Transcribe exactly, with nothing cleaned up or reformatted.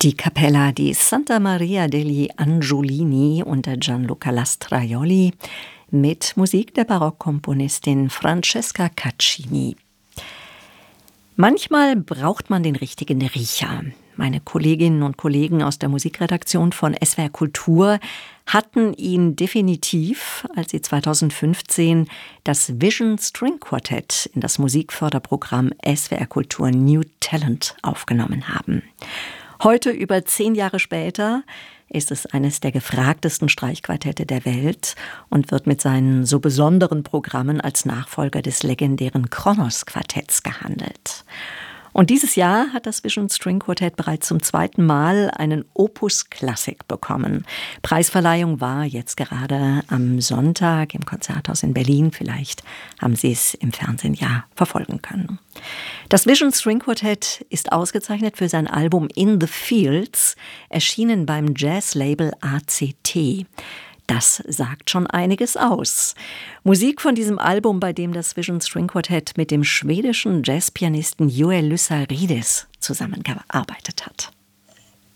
Die Cappella di Santa Maria degli Angiolini unter Gianluca Lastraioli mit Musik der Barockkomponistin Francesca Caccini. Manchmal braucht man den richtigen Riecher. Meine Kolleginnen und Kollegen aus der Musikredaktion von S W R Kultur hatten ihn definitiv, als sie zweitausendfünfzehn das Vision String Quartett in das Musikförderprogramm S W R Kultur New Talent aufgenommen haben. Heute, über zehn Jahre später, ist es eines der gefragtesten Streichquartette der Welt und wird mit seinen so besonderen Programmen als Nachfolger des legendären Kronos-Quartetts gehandelt. Und dieses Jahr hat das Vision String Quartett bereits zum zweiten Mal einen Opus Classic bekommen. Preisverleihung war jetzt gerade am Sonntag im Konzerthaus in Berlin. Vielleicht haben Sie es im Fernsehen ja verfolgen können. Das Vision String Quartett ist ausgezeichnet für sein Album In the Fields, erschienen beim Jazzlabel A C T. Das sagt schon einiges aus. Musik von diesem Album, bei dem das Vision String Quartett mit dem schwedischen Jazzpianisten Joel Lysarides zusammengearbeitet hat.